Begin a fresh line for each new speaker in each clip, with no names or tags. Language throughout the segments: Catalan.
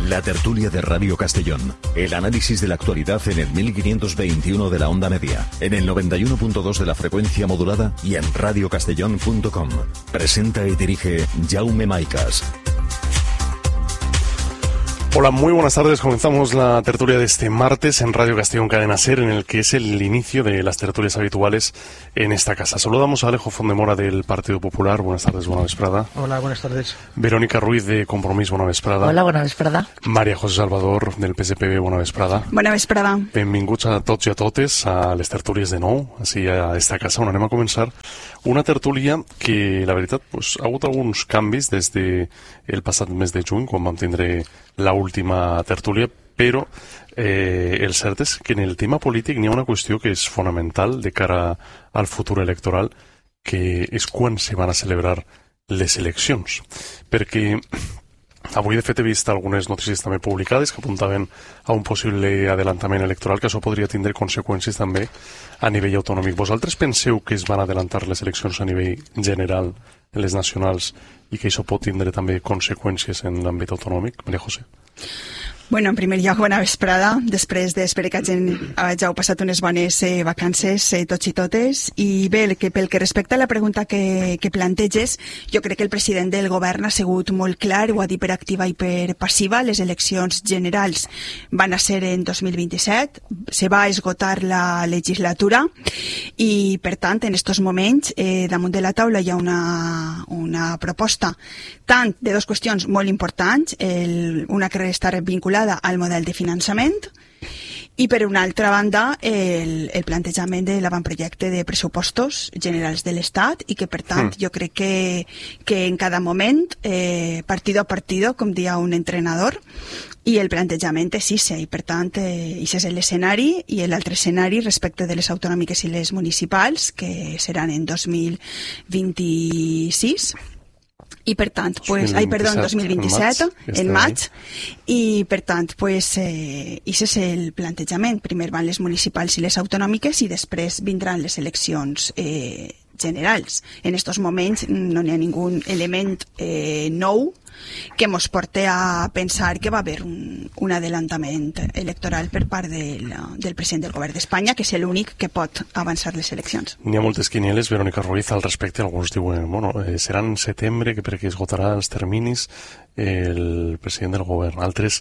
La tertulia de Radio Castellón. El análisis de la actualidad en el 1521 de la onda media, en el 91.2 de la frecuencia modulada y en radiocastellón.com. Presenta y dirige Jaume Maicas.
Hola, muy buenas tardes. Comenzamos la tertulia de este martes en Radio Castellón Cadena SER, en el que es el inicio de las tertulias habituales en esta casa. Saludamos a Alejo Fondemora del Partido Popular. Buenas tardes, buena vesprada.
Hola, buenas tardes.
Verónica Ruiz de Compromís, buena vesprada.
Hola, buena vesprada.
María José Salvador del PSPB, buena vesprada.
Bona vesprada.
Benvinguts a tots i a totes a les tertúlies de nou, així a esta casa on anem a començar una tertúlia que, la veritat, ha hagut alguns canvis des del passat mes de juny, quan vam tindre l'última tertúlia, però el cert és que en el tema polític n'hi ha una qüestió que és fonamental de cara al futur electoral, que és quan se van a celebrar les eleccions. Perquè avui, de fet, he vist algunes notícies també publicades que apuntaven a un possible adelantament electoral, que això podria tindre conseqüències també a nivell autonòmic. Vosaltres penseu que es van adelantar les eleccions a nivell general, en les nacionals, i que això pot tindre també conseqüències en l'àmbit autonòmic? Maria José.
Bueno, en primer lloc, bona vesprada. Després d'espero que ja heu passat unes bones vacances tots i totes. I bé, pel que respecta a la pregunta que planteges, jo crec que el president del govern ha sigut molt clar, ho ha dit per activa i per passiva. Les eleccions generals van a ser en 2027, se va esgotar la legislatura i, per tant, en estos moments, damunt de la taula hi ha una proposta tant de dues qüestions molt importants, una que està vinculada al model de finançament i, per una altra banda, el plantejament de l'avantprojecte de pressupostos generals de l'Estat i que, per tant, jo crec que en cada moment, partido a partido, com dia un entrenador, i el plantejament és ICE, i per tant, ICE és l'escenari, i l'altre escenari respecte de les autonòmiques i les municipals, que seran en 2026, i per tant, 2027, en maig, i per tant, aquest és el plantejament. Primer van les municipals i les autonòmiques i després vindran les eleccions generals. En aquests moments no hi ha ningú element nou que ens porti a pensar que va haver un adelantament electoral per part del president del govern d'Espanya, que és l'únic que pot avançar les eleccions.
N'hi ha moltes quinieles, Verónica Ruiz, al respecte. Alguns diuen, serà en setembre, que perquè esgotarà els terminis el president del govern. Altres,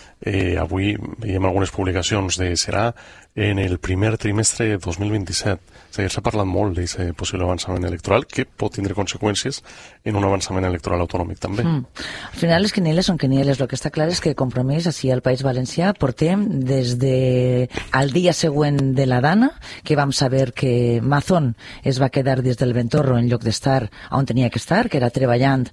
avui veiem algunes publicacions de serà en el primer trimestre de 2027. S'ha parlat molt d'aquest possible avançament electoral que pot tindre conseqüències en un avançament electoral autonòmic també.
Al final les quinieles són quinieles. El que està clar és que Compromís, així al País Valencià, portem des del dia següent de la Dana, que vam saber que Mazón es va quedar des del Ventorro en lloc d'estar on tenia que estar, que era treballant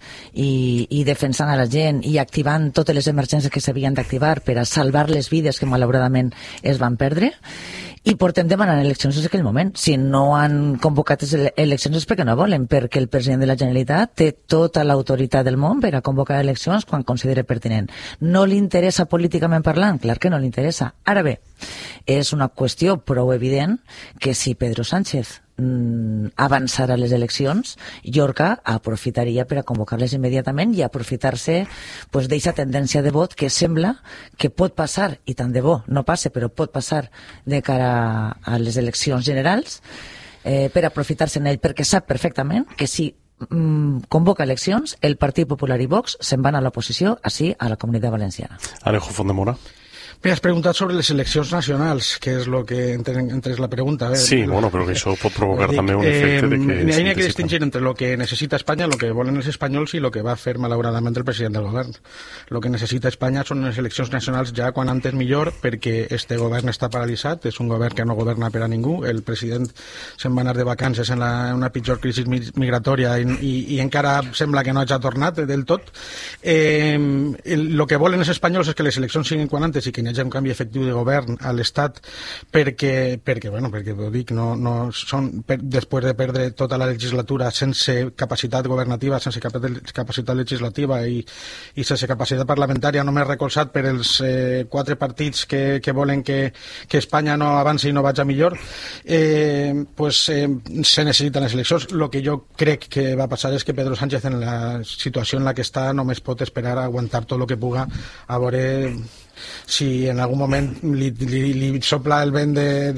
i defensant a la gent i activant totes les emergències que s'havien d'activar per a salvar les vides que malauradament es van perdre. I portem demanant eleccions des d'aquell moment. Si no han convocat eleccions és perquè no volen, perquè el president de la Generalitat té tota l'autoritat del món per a convocar eleccions quan considera pertinent. No li interessa políticament parlant? Clar que no li interessa. Ara bé, és una qüestió prou evident que si Pedro Sánchez avançar a les eleccions, Llorca aprofitaria per a convocar-les immediatament i aprofitar-se d'aquesta tendència de vot que sembla que pot passar, i tant de bo no passe, però pot passar de cara a les eleccions generals, per aprofitar-se en ell, perquè sap perfectament que si convoca eleccions, el Partit Popular i Vox se'n van a l'oposició, així a la Comunitat Valenciana.
Alejo Fondemora.
Me has preguntat sobre les eleccions nacionals, que és el que entres la pregunta.
Sí, però que això pot provocar també un efecte de que...
Hi ha que distingir entre lo que necessita Espanya, lo que volen els espanyols i lo que va fer malauradament el president del govern. Lo que necessita Espanya són les eleccions nacionals ja quan antes millor, perquè este govern està paralitzat, és un govern que no governa per a ningú, el president se'n va anar de vacances en una pitjor crisi migratòria i encara sembla que no hagi tornat del tot. Lo que volen els espanyols és que les eleccions siguin quan antes i que n'hi hi hagi un canvi efectiu de govern a l'Estat perquè ho dic, després de perdre tota la legislatura sense capacitat governativa, sense capacitat legislativa i sense capacitat parlamentària, només recolzat per els 4 partits que volen que Espanya no avanci i no vagi millor, se necessiten les eleccions. El que jo crec que va passar és que Pedro Sánchez, en la situació en la que està, només pot esperar a aguantar tot el que puga, a veure si en algun moment li sopla el vent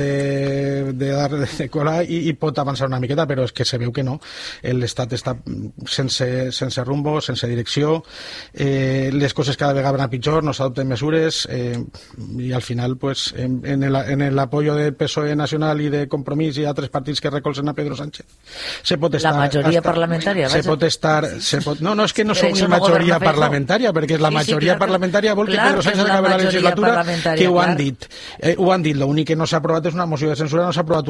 de cola i pot avançar una miqueta, però és que se veu que no. L'Estat està sense rumbo, sense direcció, les coses cada vegada van a pitjor, no s'adopten mesures i al final en el apoyo del PSOE Nacional i de Compromís i altres partits que recolzen a Pedro Sánchez se pot estar...
La majoria parlamentària,
no, és que no som una majoria parlamentària, perquè la majoria parlamentària vol que Pedro Sánchez acabi la legislatura, que ho han dit. L'únic que no s'ha aprovat és una moció de censura, no s'ha aprovat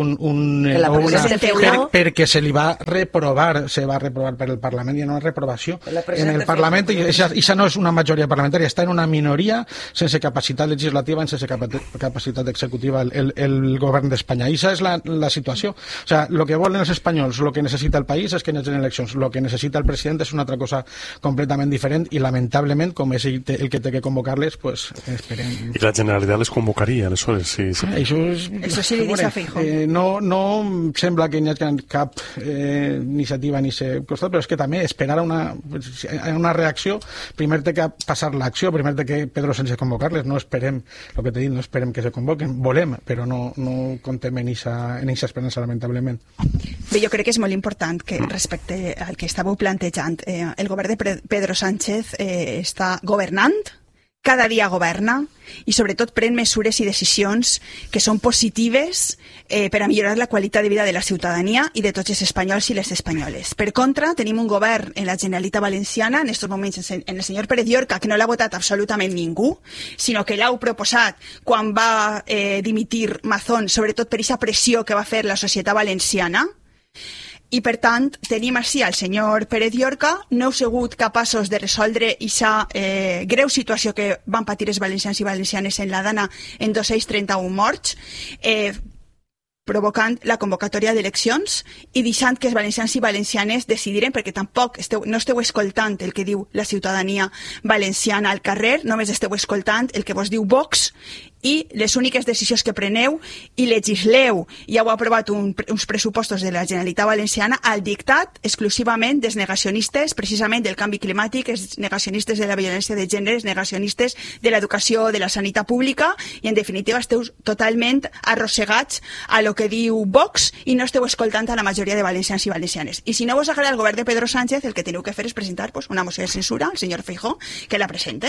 perquè se li va reprovar per el Parlament, i no una reprovació en el Parlament, i això no és una majoria parlamentària, està en una minoria sense capacitat legislativa, sense capacitat executiva el govern d'Espanya. I això és la situació. O sea, lo que volen els espanyols, lo que necessita el país és que hi hagi eleccions. Lo que necessita el president és una altra cosa completament diferent i lamentablement, com és el que té que convocar-les, pues esperem.
I la Generalitat les convocaria, aleshores?
Això sí li deixa Feijóo.
No sembla que hi hagi cap iniciativa ni ser costat, però és que també esperar una reacció, primer té que passar l'acció, primer té que Pedro Sánchez convocar-les, no esperem, el que t'he dit, no esperem que se convoquen, volem, però no contem en eixa esperança, lamentablement.
Bé, jo crec que és molt important que respecte al que estàveu plantejant, el govern de Pedro Sánchez està governant, cada dia governa i sobretot pren mesures i decisions que són positives per a millorar la qualitat de vida de la ciutadania i de tots els espanyols i les espanyoles. Per contra, tenim un govern en la Generalitat Valenciana, en aquests moments en el senyor Pérez Llorca, que no l'ha votat absolutament ningú, sinó que l'heu proposat quan va dimitir Mazón, sobretot per aquesta pressió que va fer la societat valenciana. I, per tant, tenim així al senyor Pérez Llorca, no heu sigut capaços de resoldre aquesta greu situació que van patir els valencians i valencianes en la Dana en 231 morts, provocant la convocatòria d'eleccions i deixant que els valencians i valencianes decidiren, perquè tampoc no esteu escoltant el que diu la ciutadania valenciana al carrer, només esteu escoltant el que vos diu Vox, i les úniques decisions que preneu i legisleu, i heu aprovat uns pressupostos de la Generalitat Valenciana al dictat exclusivament dels negacionistes, precisament del canvi climàtic, els negacionistes de la violència de gènere, els negacionistes de l'educació, de la sanitat pública, i en definitiva esteu totalment arrossegats a lo que diu Vox i no esteu escoltant a la majoria de valencians i valencianes. I si no vos agrada el govern de Pedro Sánchez, el que teniu que fer és presentar una moció de censura al senyor Feijóo, que la presente.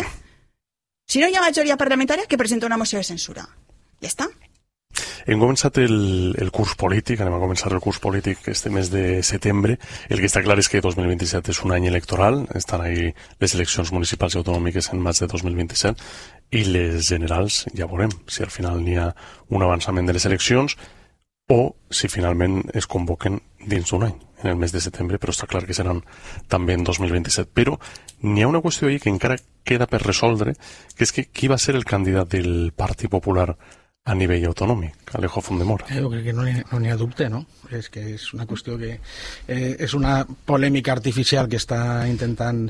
Si no hi ha majoria parlamentària, que presenta una moció de censura. Ja està.
Hem començat el curs polític, anem a començar el curs polític este mes de setembre. El que està clar és que 2027 és un any electoral, estan ahí les eleccions municipals i autonòmiques en maig de 2027 i les generals, ja veurem si al final n'hi ha un avançament de les eleccions o si finalment es convoquen dins d'un any, en el mes de setembre, però està clar que seran també en 2027. Però n'hi ha una qüestió ahí que encara queda per resoldre, que és que qui va ser el candidat del Partit Popular a nivell autonòmic, Alejo Fondemora.
Jo crec que no n'hi ha dubte, no? És que és una qüestió que és una polèmica artificial que està intentant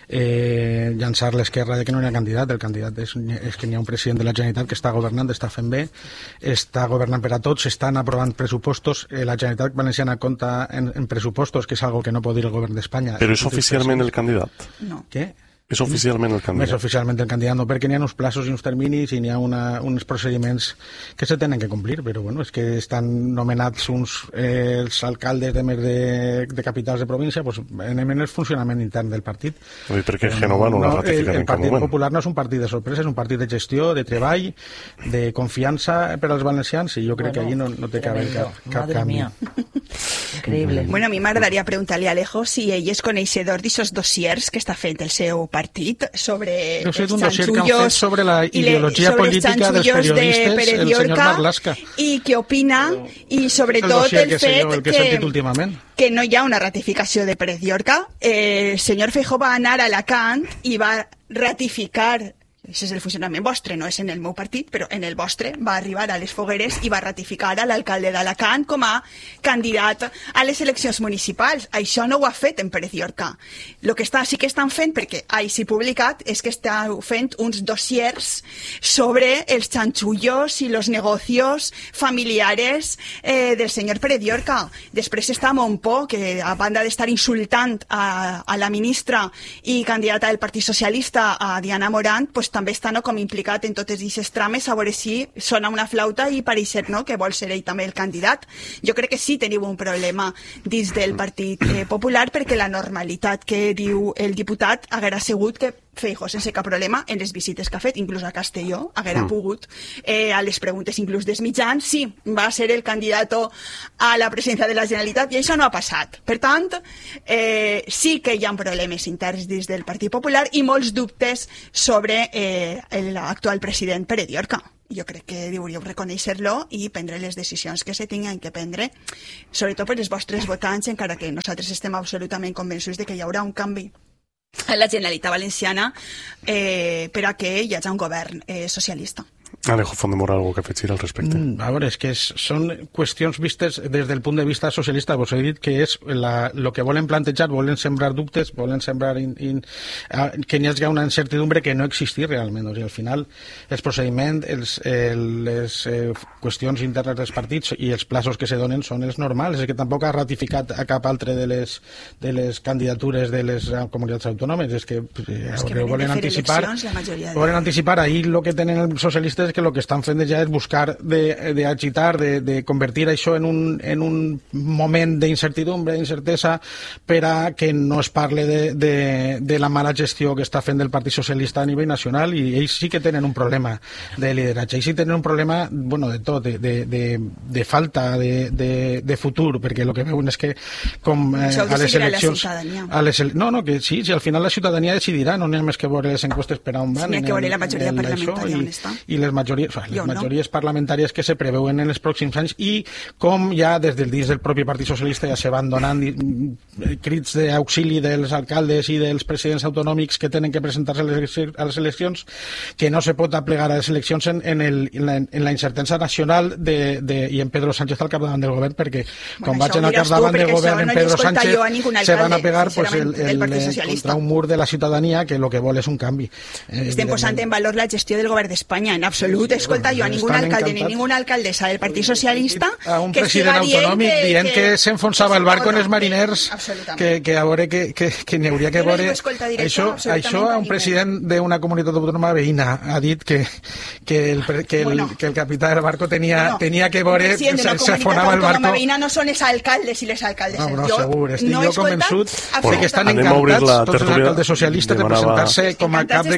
llançar l'esquerra de que no hi ha candidat. El candidat és que n'hi ha un president de la Generalitat que està governant, està fent bé, està governant per a tots, s'estan aprovant pressupostos, la Generalitat Valenciana compta en pressupostos, que és algo que no pot dir el govern d'Espanya.
Però és oficialment el candidat?
No.
Què?
És oficialment el candidat?
És oficialment el candidat, no, perquè n'hi ha uns plaços i uns terminis i n'hi ha uns procediments que se tenen que complir, però bueno, és que estan nomenats els alcaldes de capitals de província, pues, en el funcionament intern del partit.
Perquè Génova no l'ha ratificat en cap moment.
El Partit Popular no és un partit de sorpresa, és un partit de gestió, de treball, de confiança per als valencians, i jo crec que allí no té que haver cap canvi.
Increïble.
Bueno, a mi m'agradaria preguntar-li a Alejo si ell és coneixedor d'aquests dossiers que està fent el seu partit sobre els xanxullos
sobre la ideologia política dels periodistes, el senyor Marlaska.
I què opina, i sobretot el fet que no hi ha una ratificació de Pérez Llorca. El senyor Feijóo va anar a Alacant i va ratificar Això és el funcionament vostre, no és en el meu partit, però en el vostre va arribar a les fogueres i va ratificar a l'alcalde d'Alacant com a candidat a les eleccions municipals. Això no ho ha fet en Pérez Llorca. El que sí que estan fent, perquè s'hi publicat, és que esteu fent uns dossiers sobre els chanchullos i els negocios familiares del senyor Pérez Llorca. Després està Montpó, que a banda d'estar insultant a la ministra i candidata del Partit Socialista, a Diana Morant, pues també està com implicat en totes aquestes trames, a veure si sona una flauta i pareix que vol ser ell també el candidat. Jo crec que sí teniu un problema dins del Partit Popular, perquè la normalitat que diu el diputat haguera sigut que Feijóo, sense cap problema, en les visites que ha fet, inclús a Castelló, haguera pogut, a les preguntes inclús dels mitjans, sí, va ser el candidat a la presidència de la Generalitat, i això no ha passat. Per tant, sí que hi ha problemes interns dins del Partit Popular i molts dubtes sobre l'actual president Pérez Llorca. Jo crec que hauríeu reconèixer-lo i prendre les decisions que se tinguin que prendre, sobretot per els vostres votants, encara que nosaltres estem absolutament convençuts de que hi haurà un canvi a la Generalitat Valenciana per a que hi hagi un govern socialista.
Alejo Fondemora, algo que afegir al respecte?
A veure, és que són qüestions vistes des del punt de vista socialista. Vos he dit que és el que volen plantejar, volen sembrar dubtes, volen sembrar que n'hi hagi una incertidumbre que no existís realment. O sigui, al final, els procediments, les qüestions internes dels partits i els plaços que se donen són els normals. És que tampoc ha ratificat a cap altre de les candidatures de les comunitats autònomes. És que volen anticipar. Ahir el que tenen els socialistes que el que estan fent ja és buscar d'agitar, de convertir això en un moment d'incertidumbre, d'incertesa, per a que no es parle de la mala gestió que està fent el Partit Socialista a nivell nacional, i ells sí que tenen un problema de lideratge, ells sí tenen un problema, de tot, de falta de futur, perquè el que veuen és que com a les eleccions... que sí, al final la ciutadania decidirà, no n'hi ha més que veure les enquestes per a on van.
N'hi ha que veure la majoria parlamentària on està.
I les majories parlamentàries que se preveuen en els pròxims anys, i com ja des del propi Partit Socialista ja se van donant crits d'auxili dels alcaldes i dels presidents autonòmics que tenen que presentar-se a les eleccions, que no se pot aplegar a les eleccions en la incertesa nacional i en Pedro Sánchez al capdavant del govern, perquè quan vagin al capdavant del govern en Pedro Sánchez se van a pegar contra un mur de la ciutadania que el que vol és un canvi.
Estem posant en valor la gestió del govern d'Espanya, en absolut. Escolta, jo a ningún alcalde ni ninguna alcaldessa del Partit Socialista
a un president autonòmic dient que s'enfonsava el barco en els mariners, que a veure que n'hi hauria que veure això a un president d'una comunitat autònoma veïna ha dit que el capità del barco tenia que veure s'afonava el barco.
Veïna no són els alcaldes i les alcaldesses.
No, segur, estic jo convençut que estan encantats tots els alcaldes socialistes de presentar-se com a cap de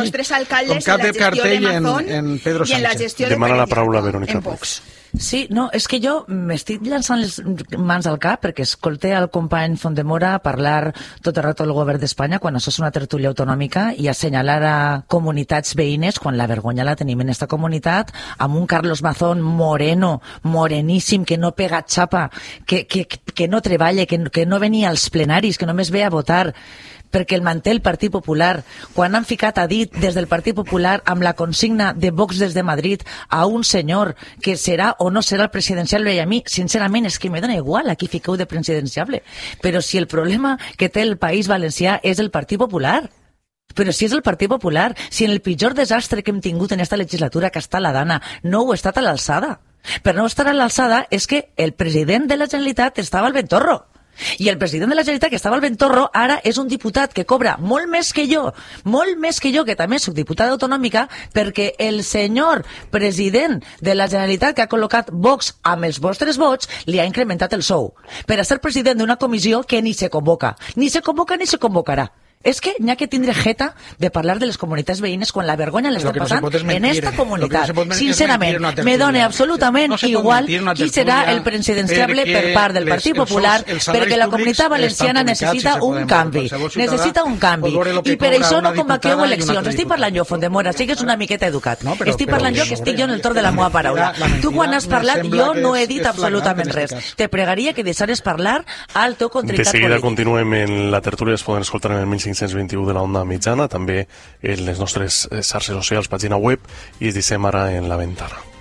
cartell en Pedro Sánchez.
I en la gestió
demana la paraula Verónica
Vox.
Sí, no, és que jo m'estic llançant les mans al cap perquè escolté el company Fondemora parlar tot el rato del govern d'Espanya quan això és una tertúlia autonòmica i assenyalar a comunitats veïnes quan la vergonya la tenim en esta comunitat, amb un Carlos Mazón moreno, moreníssim, que no pega xapa, que no treballa, que no venia als plenaris, que només ve a votar perquè el manté el Partit Popular, quan han ficat a dit des del Partit Popular amb la consigna de Vox des de Madrid a un senyor que serà o no serà el presidenciable, i a mi, sincerament, és que me dona igual a qui fiqueu de presidenciable. Però si el problema que té el País Valencià és el Partit Popular, però si és el Partit Popular, si en el pitjor desastre que hem tingut en esta legislatura que està la Dana no ho ha estat a l'alçada. Per no estar a l'alçada és que el president de la Generalitat estava al Ventorro. I el president de la Generalitat, que estava al Ventorro, ara és un diputat que cobra molt més que jo, que també soc diputada autonòmica, perquè el senyor president de la Generalitat, que ha col·locat Vox amb els vostres vots, li ha incrementat el sou per a ser president d'una comissió que ni se convoca ni se convocarà. És que n'hi ha que tindre jeta de parlar de les comunitats veïnes quan la vergonya l'està passant en esta comunitat. Sincerament, me dona absolutament igual qui serà el presidenciable per part del Partit Popular, perquè la comunitat valenciana necessita un canvi. Necessita un canvi. I per això no convoqueu eleccions. Estic parlant jo, Fondemora, sigues una miqueta educat. Estic parlant jo, que estic jo en el torn de la meva paraula. Tu quan has parlat, jo no he dit absolutament res. Te pregaria que deixares parlar al teu contrincant polític.
De seguida continuem en la tertúlia, es poden escoltar en el 1500 1521 de la Onda Mitjana, també en les nostres xarxes socials, pàgina web, i es deixem ara en la ventana.